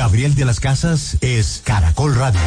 Gabriel de las Casas es Caracol Radio.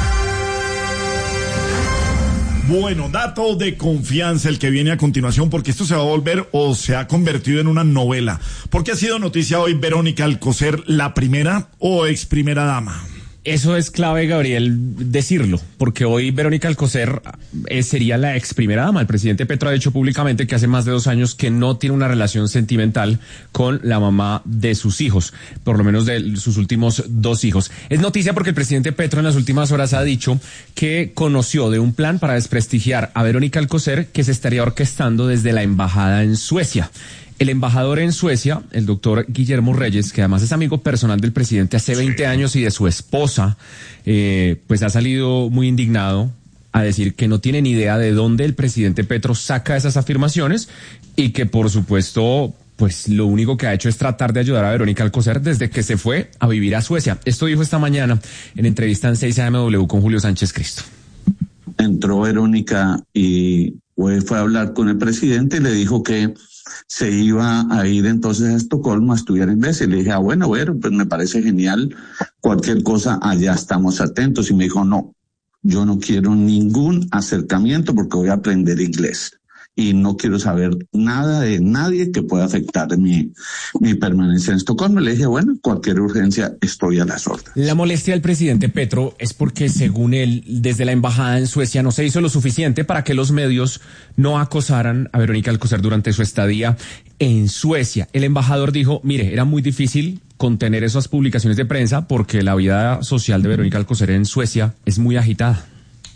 Bueno, dato de confianza el que viene a continuación, porque esto se va a volver o se ha convertido en una novela. Porque ha sido noticia hoy Verónica Alcocer, la primera o ex primera dama. Eso es clave, Gabriel, decirlo, porque hoy Verónica Alcocer sería la ex primera dama. El presidente Petro ha dicho públicamente que hace más de 2 años que no tiene una relación sentimental con la mamá de sus hijos, por lo menos de sus últimos 2 hijos. Es noticia porque el presidente Petro en las últimas horas ha dicho que conoció de un plan para desprestigiar a Verónica Alcocer que se estaría orquestando desde la embajada en Suecia. El embajador en Suecia, el doctor Guillermo Reyes, que además es amigo personal del presidente hace 20 años y de su esposa, pues ha salido muy indignado a decir que no tiene ni idea de dónde el presidente Petro saca esas afirmaciones y que, por supuesto, pues lo único que ha hecho es tratar de ayudar a Verónica Alcocer desde que se fue a vivir a Suecia. Esto dijo esta mañana en entrevista en 6AMW con Julio Sánchez Cristo. Entró Verónica y fue a hablar con el presidente y le dijo que se iba a ir entonces a Estocolmo a estudiar inglés. Y le dije, bueno, pues me parece genial, cualquier cosa, allá estamos atentos. Y me dijo, no, yo no quiero ningún acercamiento porque voy a aprender inglés. Y no quiero saber nada de nadie que pueda afectar mi permanencia en Estocolmo. Le dije, bueno, cualquier urgencia estoy a las órdenes. La molestia del presidente Petro es porque, según él, desde la embajada en Suecia no se hizo lo suficiente para que los medios no acosaran a Verónica Alcocer durante su estadía en Suecia. El embajador dijo, mire, era muy difícil contener esas publicaciones de prensa porque la vida social de Verónica Alcocer en Suecia es muy agitada.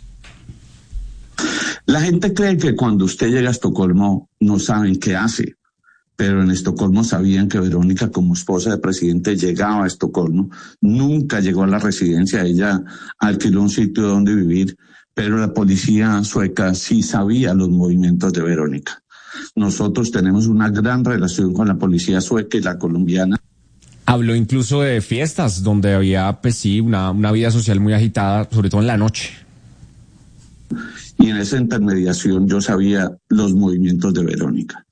La gente cree que cuando usted llega a Estocolmo no saben qué hace, pero en Estocolmo sabían que Verónica, como esposa del presidente, llegaba a Estocolmo. Nunca llegó a la residencia, ella alquiló un sitio donde vivir, pero la policía sueca sí sabía los movimientos de Verónica. Nosotros tenemos una gran relación con la policía sueca y la colombiana. Habló incluso de fiestas donde había, pues sí, una vida social muy agitada, sobre todo en la noche. Y en esa intermediación yo sabía los movimientos de Verónica.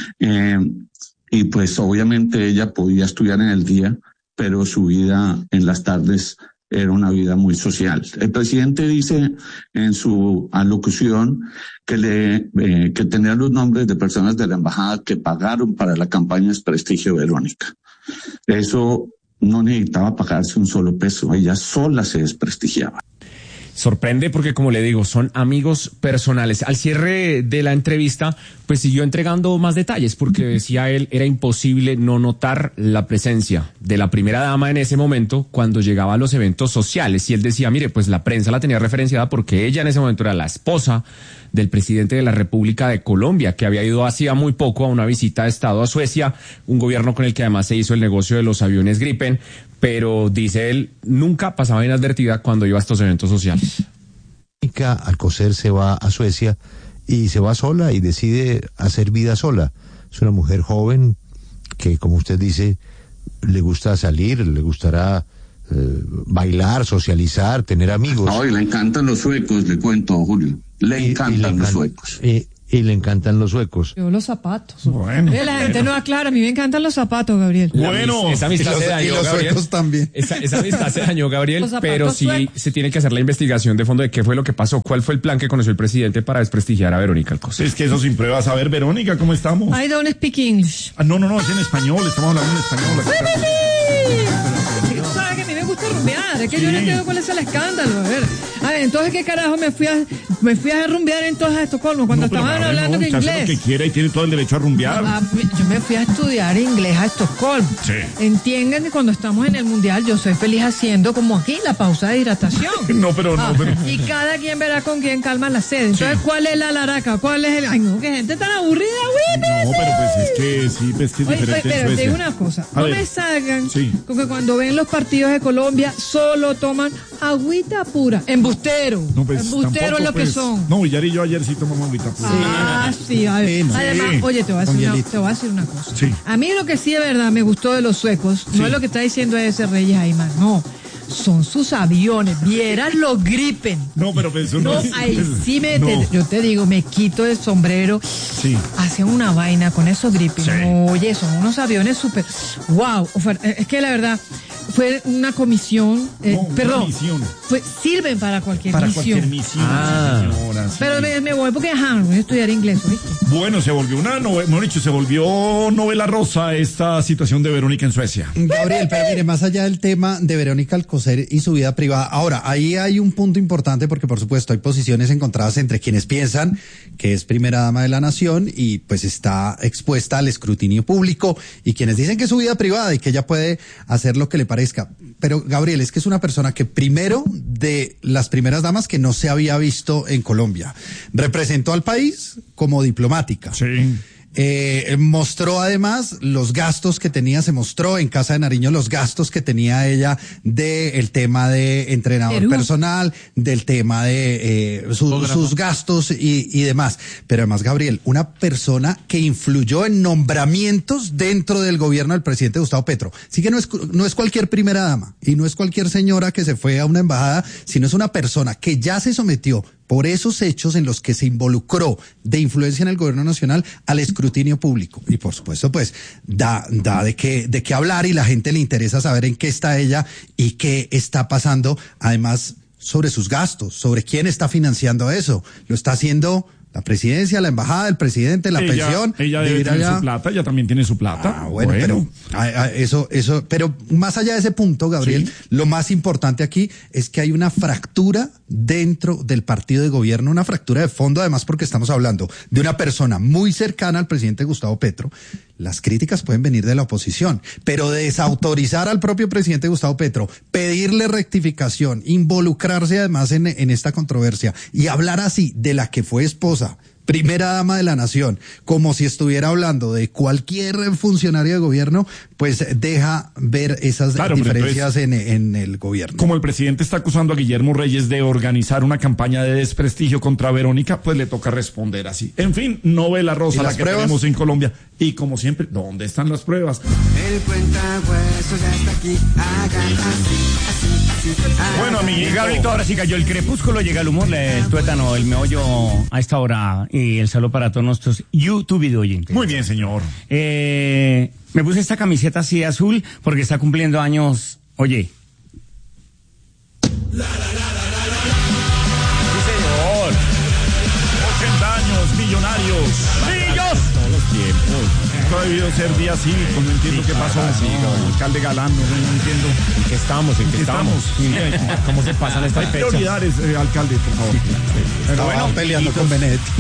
Y pues obviamente ella podía estudiar en el día, pero su vida en las tardes era una vida muy social. El presidente dice en su alocución que tenía los nombres de personas de la embajada que pagaron para la campaña de desprestigio de Verónica. Eso no necesitaba pagarse un solo peso, ella sola se desprestigiaba. Sorprende porque, como le digo, son amigos personales. Al cierre de la entrevista, pues siguió entregando más detalles porque decía él, era imposible no notar la presencia de la primera dama en ese momento cuando llegaba a los eventos sociales. Y él decía, mire, pues la prensa la tenía referenciada porque ella en ese momento era la esposa del presidente de la República de Colombia, que había ido hacía muy poco a una visita de Estado a Suecia, un gobierno con el que además se hizo el negocio de los aviones Gripen, pero dice él, nunca pasaba inadvertida cuando iba a estos eventos sociales. Verónica Alcocer se va a Suecia y se va sola y decide hacer vida sola. Es una mujer joven que, como usted dice, le gusta salir, le gustará bailar, socializar, tener amigos. No, y le encantan los suecos, le cuento, Julio. Le encantan los suecos. Y le encantan los suecos. Yo los zapatos. Bueno. La gente no aclara, a mí me encantan los zapatos, Gabriel. Bueno. Esa amistad se dañó, y los Gabriel. suecos también. Esa amistad se dañó, Gabriel, pero sí suecos. se tiene que hacer la investigación de fondo de qué fue lo que pasó, cuál fue el plan que conoció el presidente para desprestigiar a Verónica Alcocer. Es que eso sin pruebas. A ver, Verónica, ¿cómo estamos? I don't speak English. No, es en español, estamos hablando en español. Tú sabes que a mí me gusta rumbear, es que yo no entiendo cuál es el escándalo. A ver, entonces, ¿qué carajo me fui a rumbear entonces a Estocolmo cuando estaban hablando de inglés? Hace lo que quiera y tiene todo el derecho a rumbear. Yo me fui a estudiar inglés a Estocolmo. Sí. Entiendan que cuando estamos en el mundial yo soy feliz haciendo como aquí la pausa de hidratación. No, pero. Y cada quien verá con quién calma la sed. Entonces, ¿cuál es la laraca? ¿Cuál es el...? Ay, no, qué gente tan aburrida, güey. No, pero pues es que sí, pues que es diferente. Pero en te Suecia. digo una cosa, A no ver. me salgan con que cuando ven los partidos de Colombia solo toman agüita pura. Embustero. No, pues, Embustero tampoco, es lo que pues, son. No, Villar y yo ayer sí tomamos agüita pura. Sí, a ver. Sí, Además, sí. oye, te voy Con a hielito. decir una cosa. Sí. A mí lo que sí de verdad me gustó de los suecos, Sí. no es lo que está diciendo ese Reyes Aymar, no. Son sus aviones, vieran los Gripen. No, pero pues eso No, es- ahí sí no. yo te digo, me quito el sombrero. Sí. Hacen una vaina con esos Gripen. Sí. Oye, son unos aviones súper. ¡Wow! Es que la verdad, fue una comisión, perdón, misión. Sirven para cualquier Para misión. cualquier misión, señora. Sí. Pero me voy porque voy a estudiar inglés, ¿oíste? Bueno, se volvió se volvió novela rosa esta situación de Verónica en Suecia. Gabriel, pero mire, más allá del tema de Verónica Alcocer y su vida privada, ahora, ahí hay un punto importante porque, por supuesto, hay posiciones encontradas entre quienes piensan que es primera dama de la nación y pues está expuesta al escrutinio público y quienes dicen que es su vida privada y que ella puede hacer lo que le parezca. Pero, Gabriel, es que es una persona que primero de las primeras damas que no se había visto en Colombia. Representó al país como diplomática. Sí. Mostró además los gastos que tenía, se mostró en Casa de Nariño los gastos que tenía ella del tema de entrenador personal, del tema de sus gastos y demás. Pero además, Gabriel, una persona que influyó en nombramientos dentro del gobierno del presidente Gustavo Petro. Así que no es cualquier primera dama y no es cualquier señora que se fue a una embajada, sino es una persona que ya se sometió por esos hechos en los que se involucró de influencia en el gobierno nacional al escrutinio público. Y por supuesto, pues, da de qué hablar y la gente le interesa saber en qué está ella y qué está pasando, además, sobre sus gastos, sobre quién está financiando eso. Lo está haciendo la presidencia, la embajada, el presidente, la pensión. Ella debe tener su plata, ella también tiene su plata. Bueno. Pero eso, pero más allá de ese punto, Gabriel, sí, lo más importante aquí es que hay una fractura dentro del partido de gobierno, una fractura de fondo, además porque estamos hablando de una persona muy cercana al presidente Gustavo Petro. Las críticas pueden venir de la oposición, pero desautorizar al propio presidente Gustavo Petro, pedirle rectificación, involucrarse además en esta controversia y hablar así de la que fue esposa, primera dama de la nación, como si estuviera hablando de cualquier funcionario de gobierno, pues deja ver esas diferencias en el gobierno. Como el presidente está acusando a Guillermo Reyes de organizar una campaña de desprestigio contra Verónica, pues le toca responder así. En fin, novela rosa la que tenemos en Colombia. Y como siempre, ¿dónde están las pruebas? El cuentahuesos ya está aquí, hagan así. Bueno, amiguito. Gabrielito, ahora sí cayó el crepúsculo, llega el humor, el tuétano, el meollo a esta hora y el saludo para todos nuestros YouTube oyentes. Muy bien, señor. Me puse esta camiseta así azul porque está cumpliendo años, oye. Sí, señor. 80 años, millonarios. ¡Millos! Todos los tiempos. Esto ha debido ser día cívico, no entiendo qué pasó. Alcalde Galán, no entiendo. ¿En qué estamos? ¿Cómo se pasan estas fechas? Prioridades, alcalde, por favor. Pero bueno, peleando con Benedetti.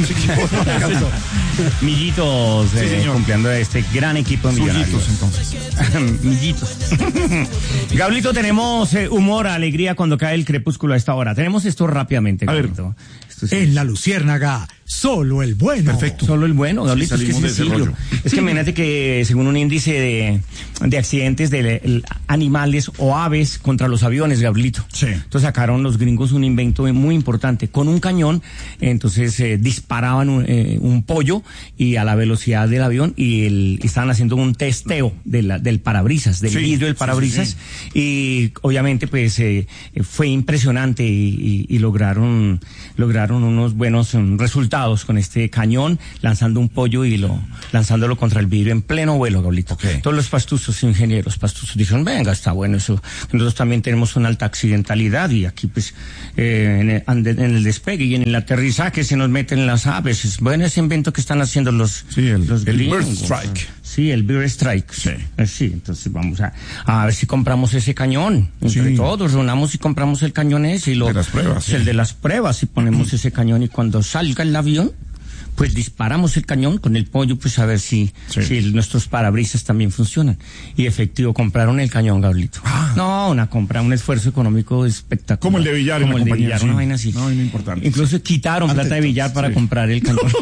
Millitos, cumpliendo este gran equipo de millonarios. Entonces. Millitos. Gablito, tenemos humor, alegría cuando cae el crepúsculo a esta hora. Tenemos esto rápidamente, Gablito. En La Luciérnaga, solo el bueno. Perfecto. Solo el bueno, Gablito, sí, es que es sencillo. Es que imagínate que según un índice de accidentes de animales o aves contra los aviones, Gablito. Sí. Entonces sacaron los gringos un invento muy importante. Con un cañón, entonces disparaban un pollo y a la velocidad del avión y estaban haciendo un testeo del parabrisas, del vidrio del parabrisas. Y obviamente pues fue impresionante y lograron unos buenos resultados con este cañón, lanzando un pollo y lanzándolo contra el vidrio en pleno vuelo, Gablito. Okay. Todos los pastusos, ingenieros pastusos, dijeron, venga, está bueno eso. Nosotros también tenemos una alta accidentalidad y aquí pues en el despegue y en el aterrizaje se nos meten las aves. Es bueno ese invento que están haciendo los gringos. Bird Strike. Sí, el Bird Strike. Sí, entonces vamos a ver si compramos ese cañón. Entre todos, reunamos y compramos el cañón ese. De las pruebas. El de las pruebas y ponemos ese cañón y cuando salga el avión, pues disparamos el cañón con el pollo, pues a ver si nuestros parabrisas también funcionan. Y efectivo, compraron el cañón, Gablito. No, un esfuerzo económico espectacular. Como el de Villar, como el de Villar, una vaina así. No, es importante. Incluso quitaron plata de Villar para comprar el cañón.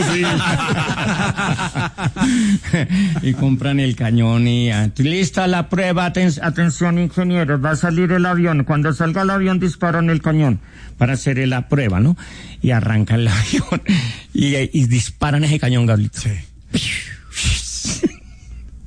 Y compran el cañón y lista la prueba, atención ingenieros, va a salir el avión. Cuando salga el avión disparan el cañón para hacer la prueba, ¿no? Y arrancan el avión y disparan ese cañón, Gablito. Sí.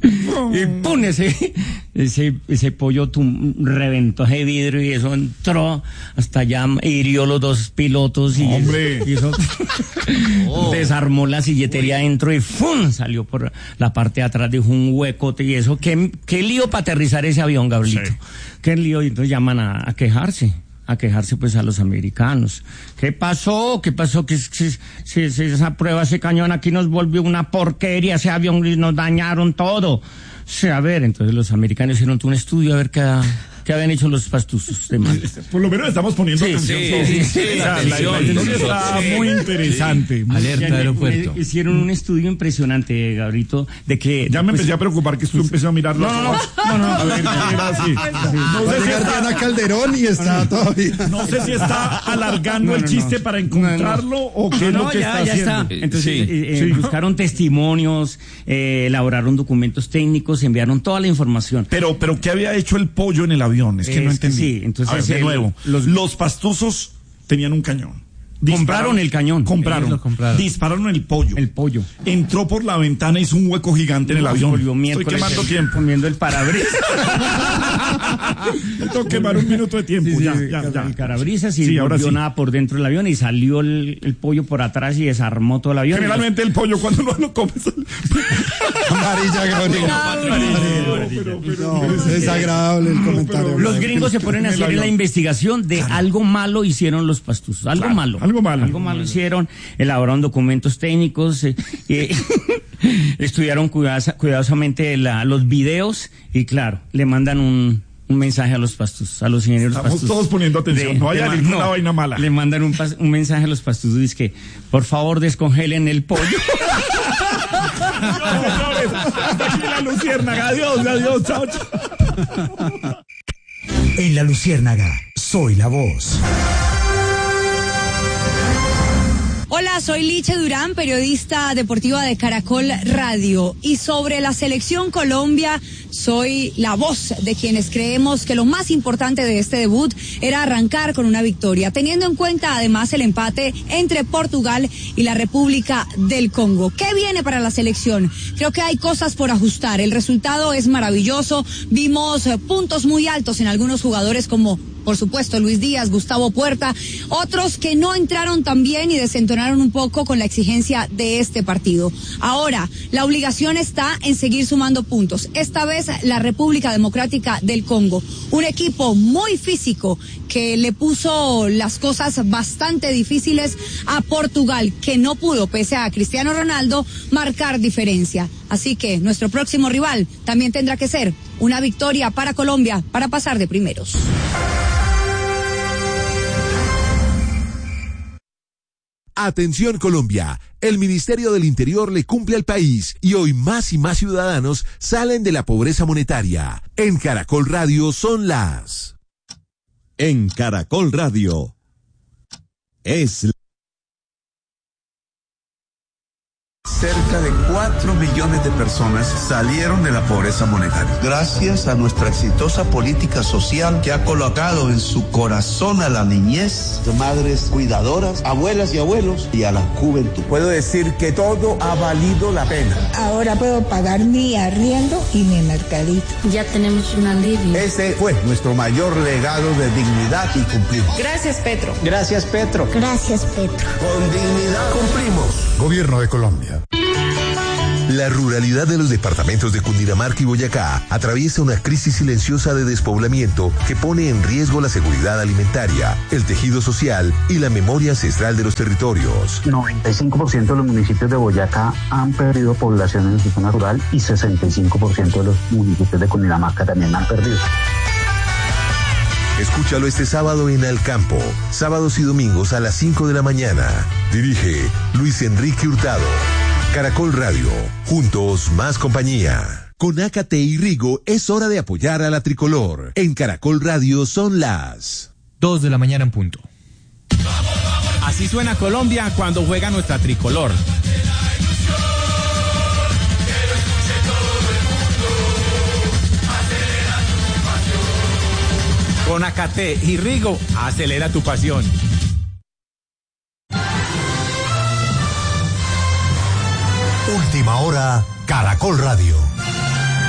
Y ¡pum! Ese pollo reventó ese vidrio y eso entró hasta allá, hirió los dos pilotos y eso desarmó la silletería adentro y ¡fum! Salió por la parte de atrás, dejó un huecote y eso. ¿Qué lío para aterrizar ese avión, Gabrielito? Sí. ¿Qué lío? Y entonces llaman a quejarse pues a los americanos. ¿Qué pasó? Que esa prueba, ese cañón aquí nos volvió una porquería, ese avión y nos dañaron todo. Sí, a ver, entonces los americanos hicieron un estudio a ver qué habían hecho los pastuzos de mal. Por lo menos estamos poniendo atención. Sí, la historia está muy interesante. Alerta de aeropuerto. Hicieron un estudio impresionante, Gabrito, de que... Ya me empecé a preocupar que tú empecé a mirarlo. No. A ver, era así. No sé si está Ana Calderón y está todavía. No sé si está alargando el chiste para encontrarlo o qué es lo que está haciendo. Entonces, buscaron testimonios, elaboraron documentos técnicos, enviaron toda la información. Pero ¿qué había hecho el pollo en el avión? Es que no entendí. Sí, entonces a ver, de nuevo, los pastuzos tenían un cañón. Compraron el cañón. Dispararon el pollo. Entró por la ventana, hizo un hueco gigante en el avión. Estoy quemando tiempo. Comiendo el parabrisas. Tengo que quemar un minuto de tiempo. Ya. El parabrisas y no volvió nada por dentro del avión y salió el pollo por atrás y desarmó todo el avión. Generalmente el pollo cuando no lo comes. Amarilla, Gabriel. No, es desagradable el comentario. Los gringos se ponen a hacer la investigación de algo malo hicieron los pastuzos. Algo malo hicieron, elaboraron documentos técnicos, estudiaron cuidadosamente los videos y claro, le mandan un mensaje a los pastuzos, a los ingenieros pastuzos. Estamos todos poniendo atención, no haya ninguna vaina mala. Le mandan un mensaje a los pastuzos, dice que por favor descongelen el pollo. Hasta aquí la Luciérnaga, adiós, chao. En la Luciérnaga, soy la voz. Hola, soy Liche Durán, periodista deportiva de Caracol Radio. Y sobre la selección Colombia, soy la voz de quienes creemos que lo más importante de este debut era arrancar con una victoria, teniendo en cuenta además el empate entre Portugal y la República del Congo. ¿Qué viene para la selección? Creo que hay cosas por ajustar. El resultado es maravilloso. Vimos puntos muy altos en algunos jugadores como, por supuesto, Luis Díaz, Gustavo Puerta, otros que no entraron tan bien y desentonaron un poco con la exigencia de este partido. Ahora, la obligación está en seguir sumando puntos. Esta vez la República Democrática del Congo, un equipo muy físico que le puso las cosas bastante difíciles a Portugal, que no pudo, pese a Cristiano Ronaldo, marcar diferencia. Así que nuestro próximo rival también tendrá que ser una victoria para Colombia para pasar de primeros. Atención Colombia, el Ministerio del Interior le cumple al país y hoy más y más ciudadanos salen de la pobreza monetaria. En Caracol Radio son las... En Caracol Radio es... Cerca de 4 millones de personas salieron de la pobreza monetaria. Gracias a nuestra exitosa política social que ha colocado en su corazón a la niñez, de madres cuidadoras, abuelas y abuelos y a la juventud. Puedo decir que todo ha valido la pena. Ahora puedo pagar mi arriendo y mi mercadito. Ya tenemos un alivio. Ese fue nuestro mayor legado de dignidad y cumplimos. Gracias, Petro. Gracias, Petro. Gracias, Petro. Con dignidad cumplimos. Gobierno de Colombia. La ruralidad de los departamentos de Cundinamarca y Boyacá atraviesa una crisis silenciosa de despoblamiento que pone en riesgo la seguridad alimentaria, el tejido social y la memoria ancestral de los territorios. 95% de los municipios de Boyacá han perdido población en el sistema rural y 65% de los municipios de Cundinamarca también han perdido. Escúchalo este sábado en Al Campo, sábados y domingos a las 5 de la mañana. Dirige Luis Enrique Hurtado. Caracol Radio, juntos más compañía. Con Ácate y Rigo es hora de apoyar a la tricolor. En Caracol Radio son las 2 de la mañana en punto. Así suena Colombia cuando juega nuestra tricolor. Con Ácate y Rigo, acelera tu pasión. Última hora, Caracol Radio.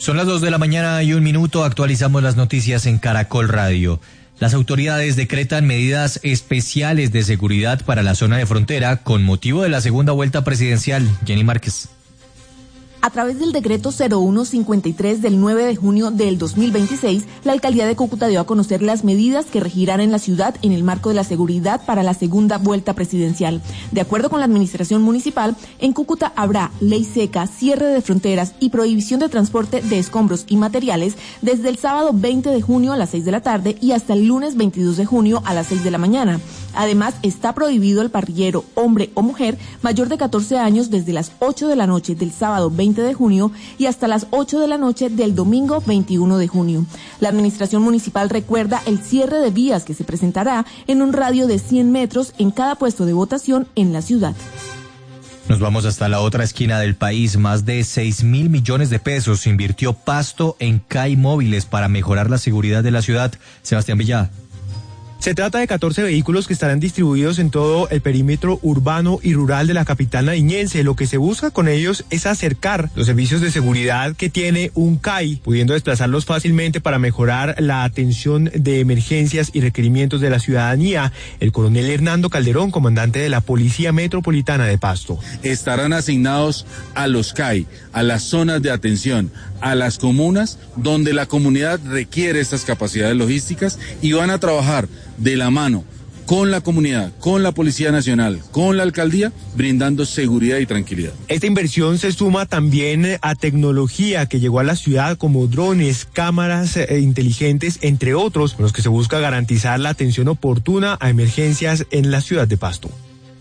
Son las 2:01 a.m. Actualizamos las noticias en Caracol Radio. Las autoridades decretan medidas especiales de seguridad para la zona de frontera con motivo de la segunda vuelta presidencial. Jenny Márquez. A través del decreto 0153 del 9 de junio del 2026, la alcaldía de Cúcuta dio a conocer las medidas que regirán en la ciudad en el marco de la seguridad para la segunda vuelta presidencial. De acuerdo con la administración municipal, en Cúcuta habrá ley seca, cierre de fronteras y prohibición de transporte de escombros y materiales desde el sábado 20 de junio a las 6 de la tarde y hasta el lunes 22 de junio a las 6 de la mañana. Además, está prohibido el parrillero, hombre o mujer, mayor de 14 años desde las 8 de la noche del sábado 20 de junio y hasta las 8 de la noche del domingo 21 de junio. La administración municipal recuerda el cierre de vías que se presentará en un radio de 100 metros en cada puesto de votación en la ciudad. Nos vamos hasta la otra esquina del país. Más de 6.000 millones de pesos invirtió Pasto en CAI Móviles para mejorar la seguridad de la ciudad. Sebastián Villada. Se trata de 14 vehículos que estarán distribuidos en todo el perímetro urbano y rural de la capital nariñense. Lo que se busca con ellos es acercar los servicios de seguridad que tiene un CAI, pudiendo desplazarlos fácilmente para mejorar la atención de emergencias y requerimientos de la ciudadanía. El coronel Hernando Calderón, comandante de la Policía Metropolitana de Pasto. Estarán asignados a los CAI, a las zonas de atención, a las comunas donde la comunidad requiere estas capacidades logísticas y van a trabajar de la mano con la comunidad, con la Policía Nacional, con la Alcaldía, brindando seguridad y tranquilidad. Esta inversión se suma también a tecnología que llegó a la ciudad como drones, cámaras inteligentes, entre otros, con los que se busca garantizar la atención oportuna a emergencias en la ciudad de Pasto.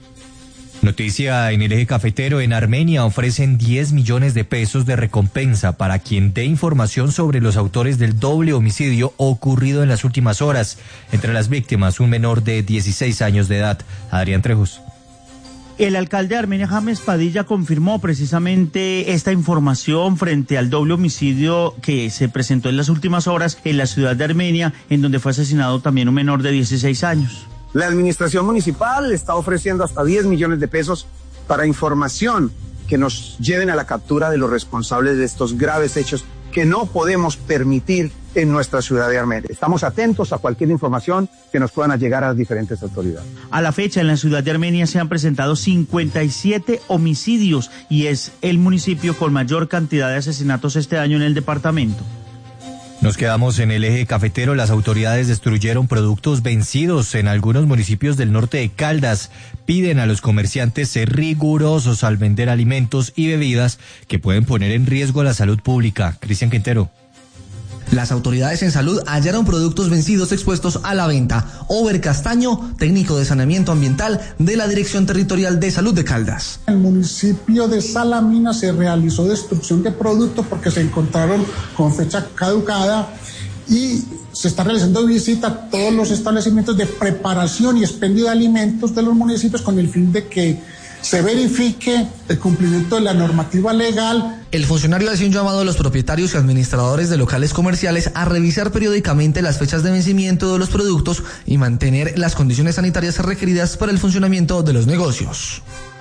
Noticia en el eje cafetero. En Armenia ofrecen 10 millones de pesos de recompensa para quien dé información sobre los autores del doble homicidio ocurrido en las últimas horas. Entre las víctimas, un menor de 16 años de edad. Adrián Trejos. El alcalde de Armenia, James Padilla, confirmó precisamente esta información frente al doble homicidio que se presentó en las últimas horas en la ciudad de Armenia, en donde fue asesinado también un menor de 16 años. La administración municipal está ofreciendo hasta 10 millones de pesos para información que nos lleven a la captura de los responsables de estos graves hechos que no podemos permitir en nuestra ciudad de Armenia. Estamos atentos a cualquier información que nos puedan llegar a las diferentes autoridades. A la fecha, en la ciudad de Armenia se han presentado 57 homicidios y es el municipio con mayor cantidad de asesinatos este año en el departamento. Nos quedamos en el eje cafetero. Las autoridades destruyeron productos vencidos en algunos municipios del norte de Caldas. Piden a los comerciantes ser rigurosos al vender alimentos y bebidas que pueden poner en riesgo la salud pública. Cristian Quintero. Las autoridades en salud hallaron productos vencidos expuestos a la venta. Over Castaño, técnico de saneamiento ambiental de la Dirección Territorial de Salud de Caldas. En el municipio de Salamina se realizó destrucción de productos porque se encontraron con fecha caducada y se está realizando visita a todos los establecimientos de preparación y expendio de alimentos de los municipios con el fin de que se verifique el cumplimiento de la normativa legal. El funcionario hace un llamado a los propietarios y administradores de locales comerciales a revisar periódicamente las fechas de vencimiento de los productos y mantener las condiciones sanitarias requeridas para el funcionamiento de los negocios.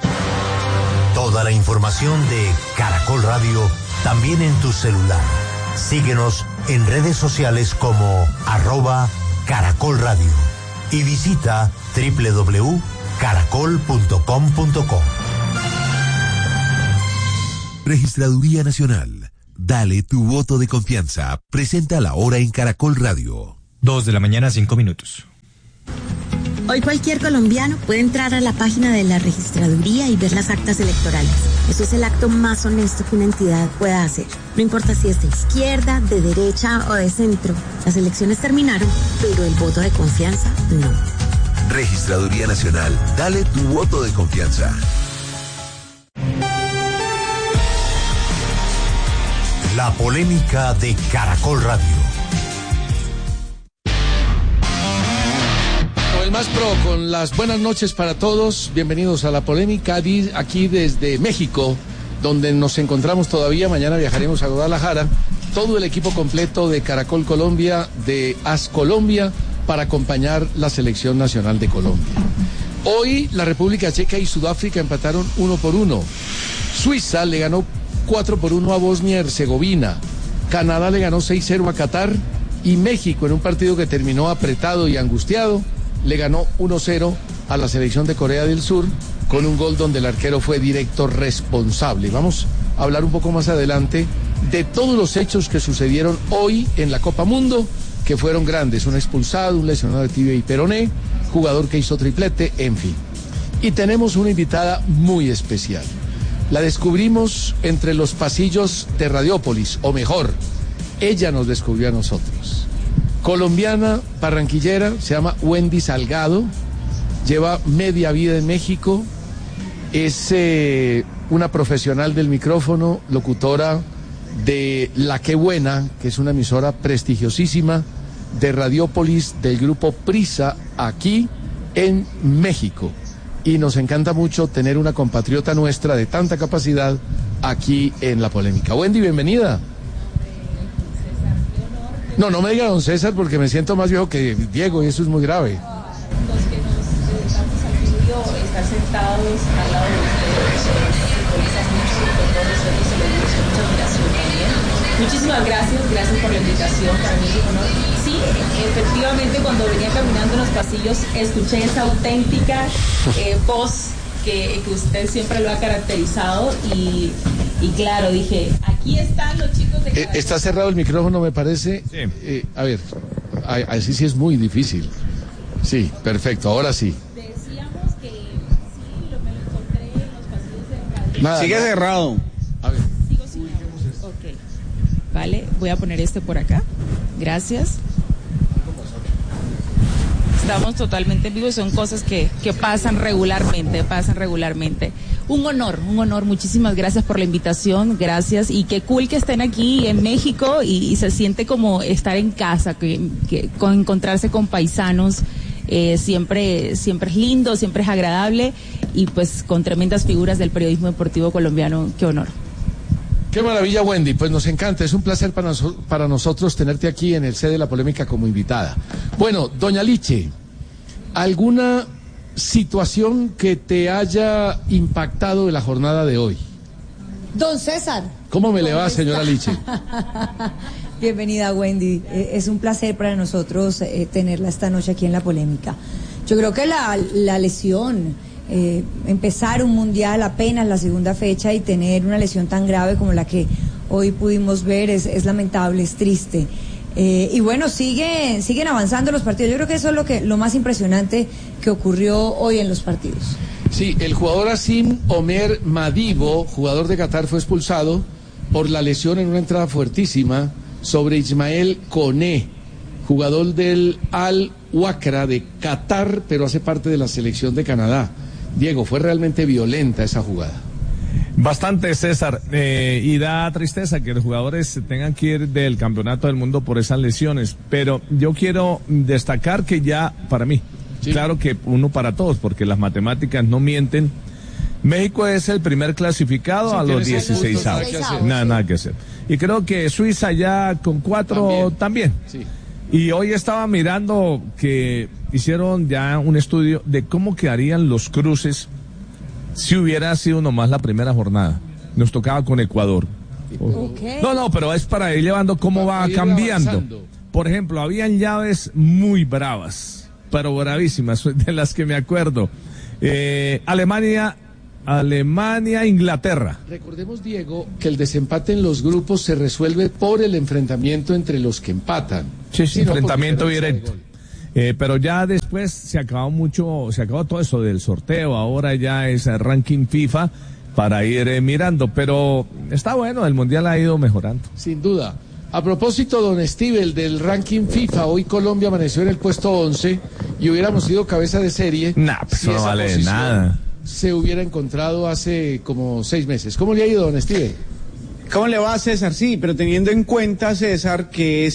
Toda la información de Caracol Radio también en tu celular. Síguenos en redes sociales como @Caracol Radio y visita www.caracol.com.co. Registraduría Nacional. Dale tu voto de confianza. Presenta la hora en Caracol Radio. 2:05 a.m. Hoy cualquier colombiano puede entrar a la página de la registraduría y ver las actas electorales. Eso es el acto más honesto que una entidad pueda hacer. No importa si es de izquierda, de derecha o de centro. Las elecciones terminaron, pero el voto de confianza no. Registraduría Nacional. Dale tu voto de confianza. La polémica de Caracol Radio. El Más Pro, con las buenas noches para todos. Bienvenidos a La Polémica, aquí desde México, donde nos encontramos todavía. Mañana viajaremos a Guadalajara. Todo el equipo completo de Caracol Colombia, de AS Colombia, para acompañar la selección nacional de Colombia. Hoy la República Checa y Sudáfrica empataron 1-1. Suiza le ganó 4-1 a Bosnia y Herzegovina. Canadá le ganó 6-0 a Qatar y México, en un partido que terminó apretado y angustiado, le ganó 1-0 a la selección de Corea del Sur con un gol donde el arquero fue directo responsable. Vamos a hablar un poco más adelante de todos los hechos que sucedieron hoy en la Copa Mundo, que fueron grandes: un expulsado, un lesionado de tibia y peroné, jugador que hizo triplete, en fin. Y tenemos una invitada muy especial. La descubrimos entre los pasillos de Radiópolis, o mejor, ella nos descubrió a nosotros. Colombiana, barranquillera, se llama Wendy Salgado, lleva media vida en México, es una profesional del micrófono, locutora de La Qué Buena, que es una emisora prestigiosísima de Radiópolis del grupo Prisa aquí en México. Y nos encanta mucho tener una compatriota nuestra de tanta capacidad aquí en La Polémica. Wendy, bienvenida. No me diga don César porque me siento más viejo que Diego y eso es muy grave. Los que nos damos al estudio, estar sentados al lado de ustedes, simbolizan mucho y por eso se lo digo con mucha admiración también. Muchísimas gracias por la invitación, para mí es un honor. Sí, efectivamente, cuando venía caminando en los pasillos, escuché esa auténtica voz que usted siempre lo ha caracterizado y claro, dije, aquí están los chicos de Caracol. Está cerrado el micrófono, me parece. Sí. A ver, así sí es muy difícil. Sí, perfecto, ahora sí. Decíamos que sí, me lo encontré en los pasillos de Radio. Sigue cerrado. A ver. Sigo sin audio. Ok. Vale, voy a poner este por acá. Gracias. Estamos totalmente en vivo y son cosas que pasan regularmente. Un honor, muchísimas gracias por la invitación, gracias, y qué cool que estén aquí en México y se siente como estar en casa, que con encontrarse con paisanos, siempre es lindo, siempre es agradable y pues con tremendas figuras del periodismo deportivo colombiano, qué honor. Qué maravilla, Wendy, pues nos encanta, es un placer para nosotros tenerte aquí en el C de La Polémica como invitada. Bueno, doña Liche, ¿alguna situación que te haya impactado de la jornada de hoy? Don César. ¿Cómo me le va, señora Liche? Bienvenida, Wendy. Es un placer para nosotros tenerla esta noche aquí en La Polémica. Yo creo que la lesión, empezar un mundial apenas la segunda fecha y tener una lesión tan grave como la que hoy pudimos ver es lamentable, es triste. Y bueno, siguen avanzando los partidos. Yo creo que eso es lo más impresionante que ocurrió hoy en los partidos. Sí, el jugador Asim Omer Madibo, jugador de Qatar, fue expulsado por la lesión en una entrada fuertísima sobre Ismael Koné, jugador del Al-Wakra de Qatar, pero hace parte de la selección de Canadá. Diego, fue realmente violenta esa jugada. Bastante, César, y da tristeza que los jugadores tengan que ir del campeonato del mundo por esas lesiones, pero yo quiero destacar que ya, para mí, sí, claro que uno para todos, porque las matemáticas no mienten, México es el primer clasificado a los 16 avos. Nada que hacer. Y creo que Suiza ya con 4 también. Sí. Y hoy estaba mirando que hicieron ya un estudio de cómo quedarían los cruces si hubiera sido nomás la primera jornada. Nos tocaba con Ecuador. Okay. No, pero es para ir llevando cómo va cambiando. Avanzando. Por ejemplo, habían llaves muy bravas, pero bravísimas, de las que me acuerdo. Alemania, Inglaterra. Recordemos, Diego, que el desempate en los grupos se resuelve por el enfrentamiento entre los que empatan. Sí, enfrentamiento directo. Pero ya después se acabó todo eso del sorteo, ahora ya es el ranking FIFA para ir mirando, pero está bueno, el Mundial ha ido mejorando. Sin duda. A propósito, don Steve, del ranking FIFA, hoy Colombia amaneció en el puesto 11 y hubiéramos sido cabeza de serie. Pues si no vale nada. Se hubiera encontrado hace como 6 meses. ¿Cómo le ha ido, don Steve? ¿Cómo le va, César? Sí, pero teniendo en cuenta, César, que es